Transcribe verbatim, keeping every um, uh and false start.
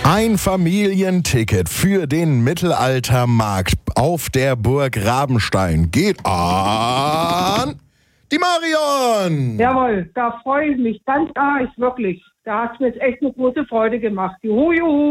Ein Familienticket für den Mittelaltermarkt auf der Burg Rabenstein geht an die Marion. Jawohl, da freue ich mich ganz arg, wirklich. Da hat es mir jetzt echt eine große Freude gemacht. Juhu, juhu.